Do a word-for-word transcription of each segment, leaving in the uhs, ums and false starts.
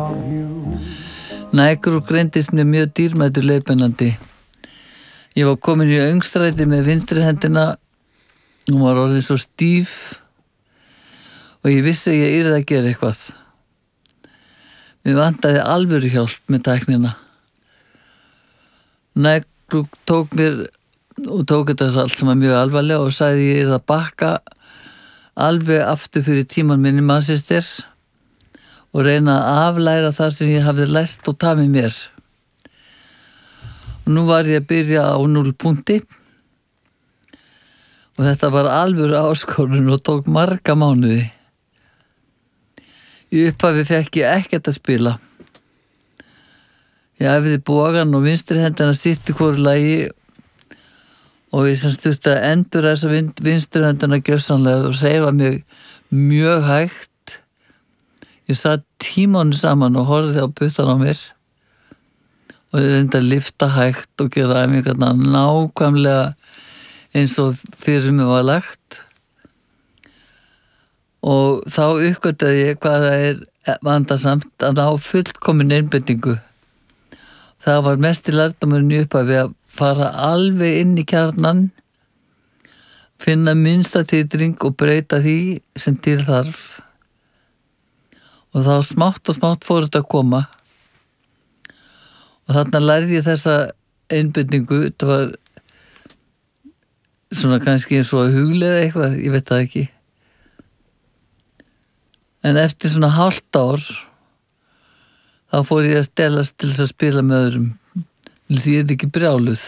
Nægrúk reyndist mér mjög dýrmætur leiðbeinandi. Ég var komin í öngstræti með vinstri hendina, hún var orðin svo stíf og ég vissi að ég yrði að gera eitthvað. Mér vantaði alvöru hjálp með tæknina. Nægrúk tók mér og tók þetta allt sem var mjög alvarlega og sagði ég yrði að bakka alveg aftur fyrir tíman minni Manchester og reyna að aflæra það sem ég hafði lært og tafið mér. Og nú var ég að byrja á núllpunkti og þetta var alvöru áskorun og tók marga mánuði. Í upphafi fekk ég ekkert að spila. Ég æfði bogan og vinstri hendina sitt í hvoru lagi og ég sem styrst að endur þessa vinstri hendina gjörsamlega og hreyfa mig mjög hægt. Ég satt tímanu saman og horfði á puttan á mér og ég reyndi að lyfta hægt og gera æfingarna nákvæmlega eins og fyrir mig var lagt. Og þá uppgötaði ég hvað það er vandasamt að ná fullkomin einbeitingu. Það var mest í lærdómurinn í upphafi að fara alveg inn í kjarnan, finna minnsta titring og breyta því sem til þarf. Og þá smátt og smátt fór þetta að koma. Og þarna lærði ég þessa einbeitingu, þetta var svona kannski eins og að hugleiða eitthvað, ég veit það ekki. En eftir svona hálft ár, þá fór ég að stelast til þess að spila með öðrum, til þess að ég er ekki brjáluð.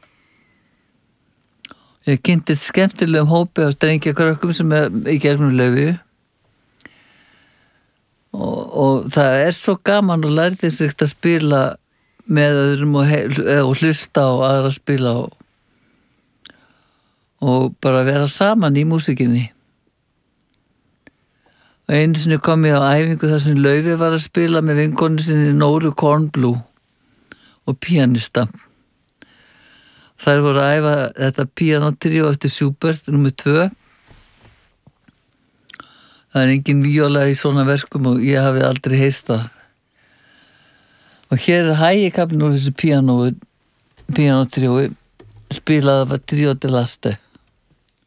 Ég kynntist skemmtilegum hópi á strengjakrökkum sem er í gegnum Laufeyju. Og, og það er svo gaman og lærðisrikt að spila með öðrum og, og hlusta á aðra að spila og, og bara vera saman í músikinni. Og einu sinni kom ég á æfingu þar sem Laufey var að spila með vinkonu sinni Nóru Kornblú og píanista. Þær voru að æfa þetta píanotríó eftir Schubert, númer tvö. Það er engin víóla í svona verkum og ég hafi aldrei heyrt það. Og hér er hægikaflinn úr þessu píanói, píanotríói, spilaði var Tríó del Arte.